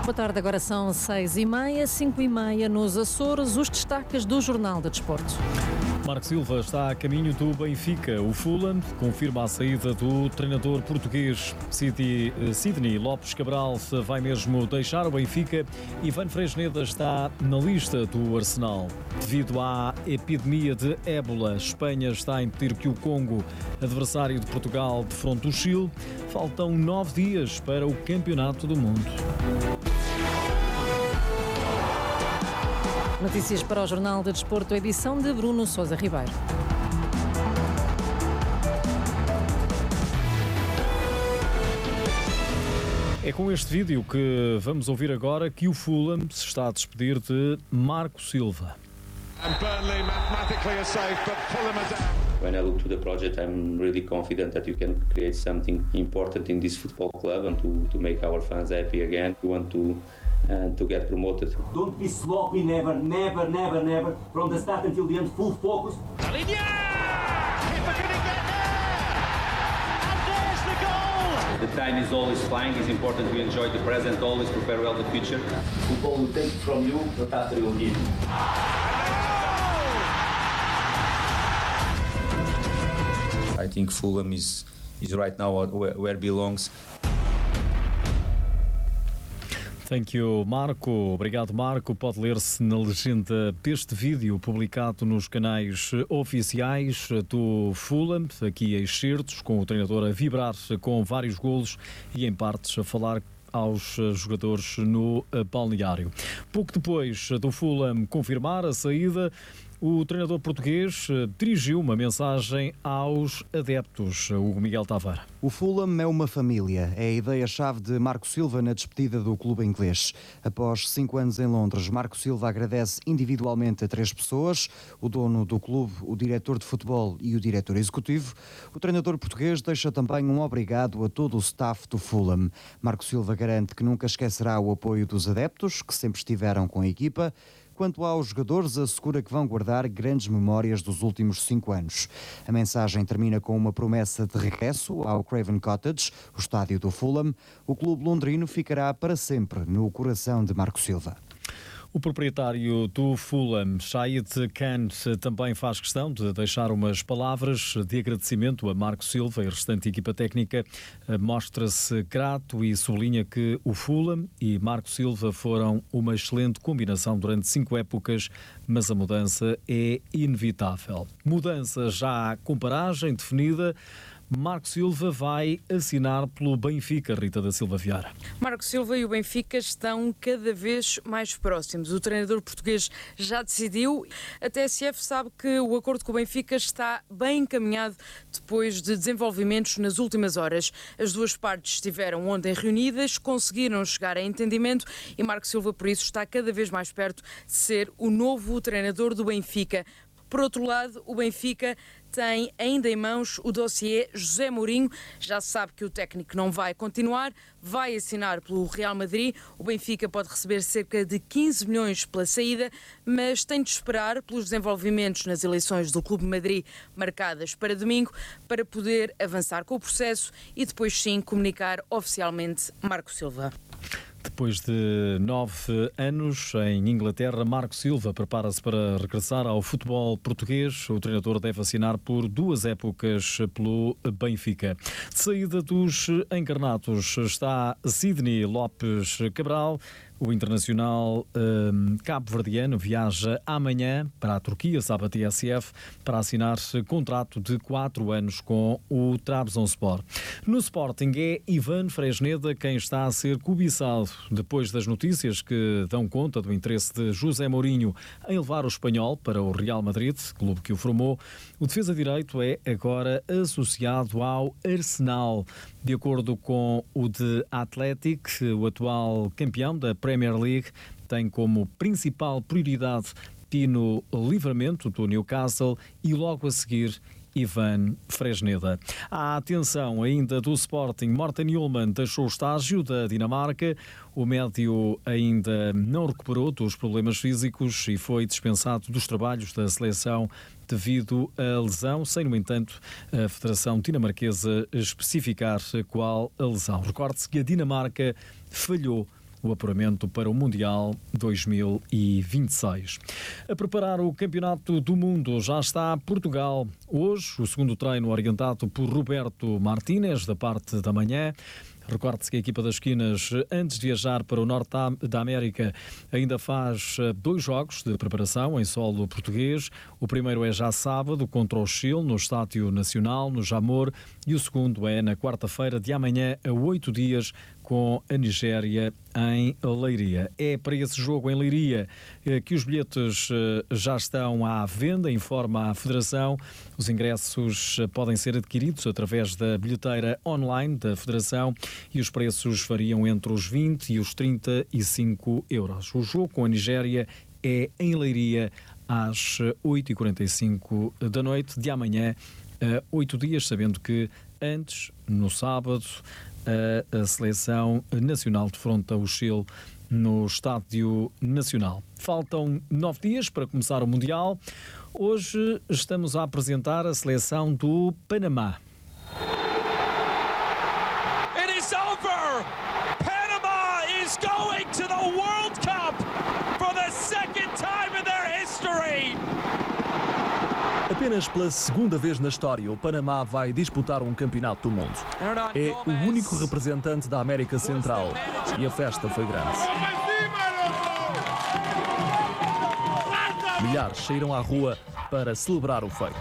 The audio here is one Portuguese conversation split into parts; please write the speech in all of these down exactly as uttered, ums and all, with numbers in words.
Boa tarde, agora são seis e meia, cinco e meia nos Açores, os destaques do Jornal de Desporto. Marco Silva está a caminho do Benfica. O Fulham confirma a saída do treinador português. Sidney Lopes Cabral vai mesmo deixar o Benfica. Ivan Fresneda está na lista do Arsenal. Devido à epidemia de ébola, Espanha está a impedir que o Congo, adversário de Portugal, defronte o Chile. Faltam nove dias para o Campeonato do Mundo. Notícias para o Jornal de Desporto, edição de Bruno Sousa Ribeiro. É com este vídeo que vamos ouvir agora que o Fulham se está a despedir de Marco Silva. When I look to the project, I'm really confident that you can create something important in this football club and to, to make our fans happy again. We want to uh, to get promoted. Don't be sloppy, never, never, never, never. From the start until the end, full focus. Keeper couldn't get there! And there's the goal! The time is always flying. It's important to enjoy the present, always prepare well the future. Football will take it from you, but after it will give you. I think Fulham is is right now where, where it belongs. Thank you, Marco. Obrigado, Marco. Pode ler-se na legenda deste vídeo publicado nos canais oficiais do Fulham. Aqui excertos com o treinador a vibrar com vários golos e em partes a falar aos jogadores no balneário. Pouco depois do Fulham confirmar a saída, o treinador português dirigiu uma mensagem aos adeptos. Hugo Miguel Tavares. O Fulham é uma família. É a ideia-chave de Marco Silva na despedida do clube inglês. Após cinco anos em Londres, Marco Silva agradece individualmente a três pessoas: o dono do clube, o diretor de futebol e o diretor executivo. O treinador português deixa também um obrigado a todo o staff do Fulham. Marco Silva garante que nunca esquecerá o apoio dos adeptos, que sempre estiveram com a equipa. Quanto aos jogadores, assegura que vão guardar grandes memórias dos últimos cinco anos. A mensagem termina com uma promessa de regresso ao Craven Cottage, o estádio do Fulham. O clube londrino ficará para sempre no coração de Marco Silva. O proprietário do Fulham, Shahid Khan, também faz questão de deixar umas palavras de agradecimento a Marco Silva e a restante equipa técnica. Mostra-se grato e sublinha que o Fulham e Marco Silva foram uma excelente combinação durante cinco épocas, mas a mudança é inevitável. Mudança já com paragem definida. Marco Silva vai assinar pelo Benfica, Rita da Silva Vieira. Marco Silva e o Benfica estão cada vez mais próximos. O treinador português já decidiu. A T S F sabe que o acordo com o Benfica está bem encaminhado depois de desenvolvimentos nas últimas horas. As duas partes estiveram ontem reunidas, conseguiram chegar a entendimento e Marco Silva, por isso, está cada vez mais perto de ser o novo treinador do Benfica. Por outro lado, o Benfica tem ainda em mãos o dossiê José Mourinho. Já se sabe que o técnico não vai continuar, vai assinar pelo Real Madrid. O Benfica pode receber cerca de quinze milhões pela saída, mas tem de esperar pelos desenvolvimentos nas eleições do Clube de Madrid marcadas para domingo para poder avançar com o processo e depois sim comunicar oficialmente Marco Silva. Depois de nove anos em Inglaterra, Marco Silva prepara-se para regressar ao futebol português. O treinador deve assinar por duas épocas pelo Benfica. De saída dos encarnados está Sidney Lopes Cabral. O internacional um, cabo-verdiano viaja amanhã para a Turquia, sabe a T S F, para assinar contrato de quatro anos com o Trabzonspor. No Sporting é Ivan Fresneda quem está a ser cobiçado depois das notícias que dão conta do interesse de José Mourinho em levar o espanhol para o Real Madrid, clube que o formou. O defesa-direito é agora associado ao Arsenal. De acordo com o The Athletic, o atual campeão da Premier League tem como principal prioridade Tino Livramento do Newcastle e logo a seguir Ivan Fresneda. A atenção ainda do Sporting, Morten Hjulmand deixou o estágio da Dinamarca. O médio ainda não recuperou dos problemas físicos e foi dispensado dos trabalhos da seleção devido à lesão, sem, no entanto, a Federação Dinamarquesa especificar qual a lesão. Recorde-se que a Dinamarca falhou o apuramento para o Mundial dois mil e vinte e seis. A preparar o Campeonato do Mundo já está Portugal. Hoje, o segundo treino orientado por Roberto Martínez, da parte da manhã. Recorde-se que a equipa das esquinas, antes de viajar para o norte da América, ainda faz dois jogos de preparação em solo português. O primeiro é já sábado, contra o Chile, no Estádio Nacional, no Jamor, e o segundo é na quarta-feira de amanhã, a oito dias, com a Nigéria em Leiria. É para esse jogo em Leiria que os bilhetes já estão à venda, informa a Federação. Os ingressos podem ser adquiridos através da bilheteira online da Federação e os preços variam entre os vinte e os trinta e cinco euros. O jogo com a Nigéria é em Leiria às oito e quarenta e cinco da noite de amanhã, a oito dias, sabendo que antes, no sábado, a, a seleção nacional defronta o Chile no Estádio Nacional. Faltam nove dias para começar o Mundial. Hoje estamos a apresentar a seleção do Panamá. It is over! Panama is going to the World Cup for the second time in their history! Apenas pela segunda vez na história, o Panamá vai disputar um campeonato do mundo. É o único representante da América Central e a festa foi grande. Milhares saíram à rua para celebrar o feito.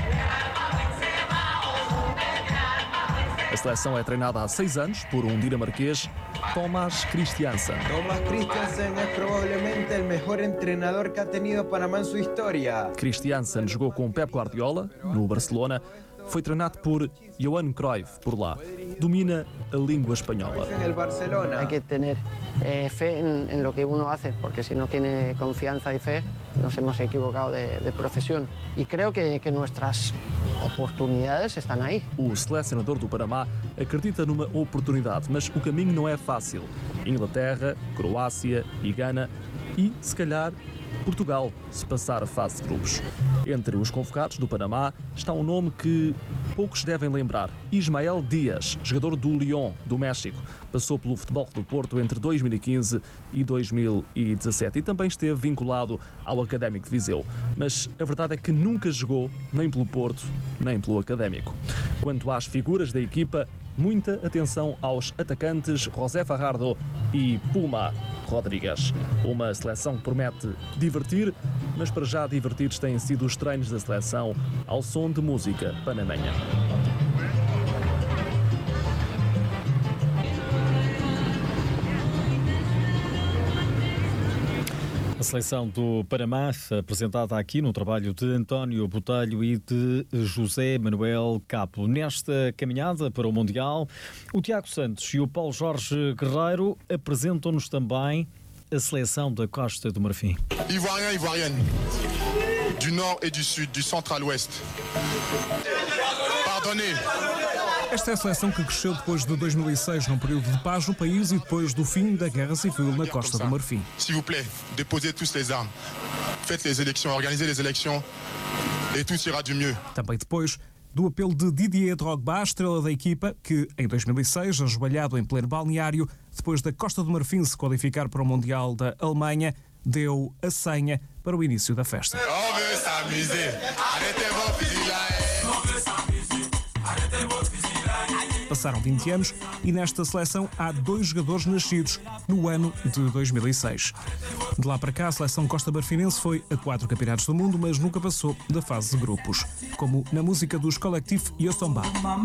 A seleção é treinada há seis anos por um dinamarquês, Thomas Christiansen. Thomas Christiansen é provavelmente o melhor treinador que ha tenido Panamá em sua história. Christiansen jogou com Pep Guardiola no Barcelona. Foi treinado por Johan Cruyff por lá. Domina a língua espanhola. Hay que tener eh, fe en, en lo que uno hace, porque si no tiene confianza y fe, nos hemos equivocado de, de profesión. Y creo que, que nuestras oportunidades están ahí. O selecionador do Panamá acredita numa oportunidade, mas o caminho não é fácil. Inglaterra, Croácia e Gana e, se calhar, Portugal, se passar a fase de grupos. Entre os convocados do Panamá está um nome que poucos devem lembrar. Ismael Díaz, jogador do Lyon, do México. Passou pelo Futebol do Porto entre dois mil e quinze e dois mil e dezassete e também esteve vinculado ao Académico de Viseu. Mas a verdade é que nunca jogou nem pelo Porto, nem pelo Académico. Quanto às figuras da equipa, muita atenção aos atacantes José Fajardo e Puma Rodrigues. Uma seleção que promete divertir, mas para já divertidos têm sido os treinos da seleção ao som de música panamenha. A seleção do Panamá, apresentada aqui no trabalho de António Botelho e de José Manuel Capo. Nesta caminhada para o Mundial, o Tiago Santos e o Paulo Jorge Guerreiro apresentam-nos também a seleção da Costa do Marfim. Ivoirien, ivoirienne, du nord et du sud, du centre à l'ouest. Pardonnez. Esta é a seleção que cresceu depois de dois mil e seis, num período de paz no país e depois do fim da Guerra Civil na Costa do Marfim. S'il vous plaît, déposez tous les armes. Faites les élections, organisez les élections et tout ira du mieux. Também depois do apelo de Didier Drogba, estrela da equipa, que em dois mil e seis, ajoelhado em pleno balneário, depois da Costa do Marfim se qualificar para o Mundial da Alemanha, deu a senha para o início da festa. Passaram vinte anos e nesta seleção há dois jogadores nascidos no ano de dois mil e seis. De lá para cá, a seleção costa-marfinense foi a quatro campeonatos do mundo, mas nunca passou da fase de grupos, como na música dos Collectif Yossomba.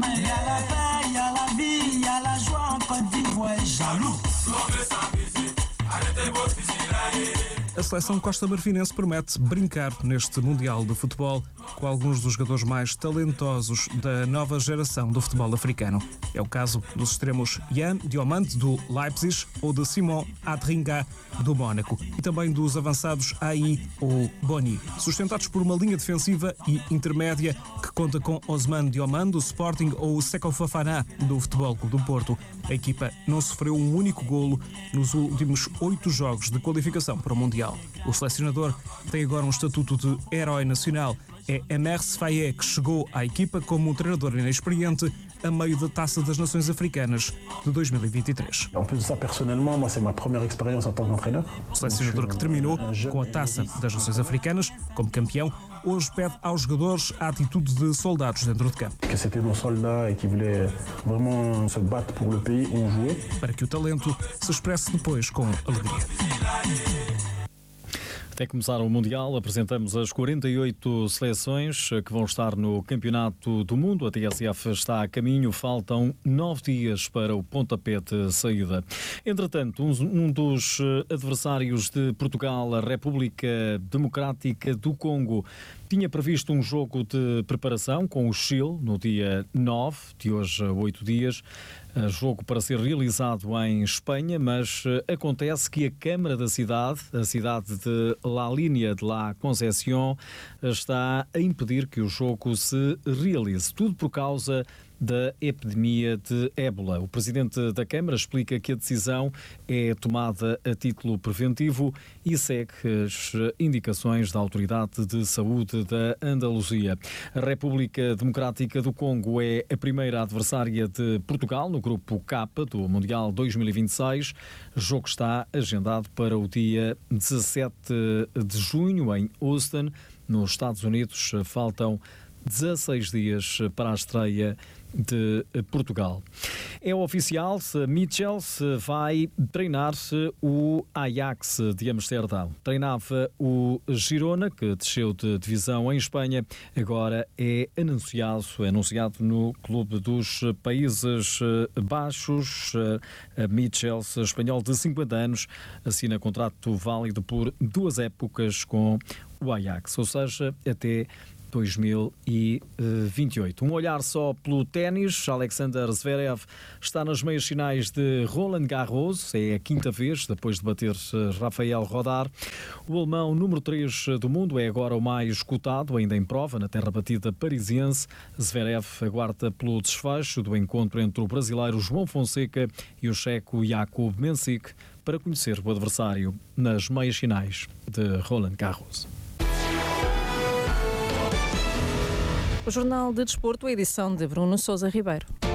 A seleção costa-marfinense promete brincar neste Mundial de Futebol com alguns dos jogadores mais talentosos da nova geração do futebol africano. É o caso dos extremos Yann Diomande, do Leipzig, ou de Simon Adringa, do Mónaco, e também dos avançados Ai ou Boni, sustentados por uma linha defensiva e intermédia que conta com Osman Diomande, do Sporting, ou Seko Fofana, do Futebol Clube do Porto. A equipa não sofreu um único golo nos últimos oito jogos de qualificação para o Mundial. O selecionador tem agora um estatuto de herói nacional É Emers Faye, que chegou à equipa como um treinador inexperiente a meio da Taça das Nações Africanas de dois mil e vinte e três. En plus de ça, personnellement, moi, c'est ma première expérience en tant qu'entraîneur. O selecionador que terminou com a Taça das Nações Africanas como campeão, hoje pede aos jogadores a atitude de soldados dentro de campo. Que c'était nos soldats et qui voulaient vraiment se battre pour le pays où on jouait. Para que o talento se expresse depois com alegria. Até começar o Mundial, apresentamos as quarenta e oito seleções que vão estar no Campeonato do Mundo. A T S F está a caminho, faltam nove dias para o pontapé de saída. Entretanto, um dos adversários de Portugal, a República Democrática do Congo, tinha previsto um jogo de preparação com o Chile no dia nove, de hoje a oito dias. Jogo para ser realizado em Espanha, mas acontece que a Câmara da cidade, a cidade de La Línea de La Conceição, está a impedir que o jogo se realize. Tudo por causa da epidemia de ébola. O presidente da Câmara explica que a decisão é tomada a título preventivo e segue as indicações da Autoridade de Saúde da Andaluzia. A República Democrática do Congo é a primeira adversária de Portugal no grupo K do Mundial dois mil e vinte e seis. O jogo está agendado para o dia dezassete de junho em Houston, nos Estados Unidos. Faltam dezasseis dias para a estreia de Portugal. É oficial, Michel vai treinar o Ajax de Amsterdão. Treinava o Girona, que desceu de divisão em Espanha, agora é anunciado, é anunciado no Clube dos Países Baixos. Michel, espanhol de cinquenta anos, assina contrato válido por duas épocas com o Ajax, ou seja, até dois mil e vinte e oito. Um olhar só pelo ténis. Alexander Zverev está nas meias finais de Roland Garros. É a quinta vez, depois de bater Rafael Rodar. O alemão número três do mundo é agora o mais cotado, ainda em prova, na terra batida parisiense. Zverev aguarda pelo desfecho do encontro entre o brasileiro João Fonseca e o checo Jakub Mensik para conhecer o adversário nas meias finais de Roland Garros. O Jornal de Desporto, a edição de Bruno Sousa Ribeiro.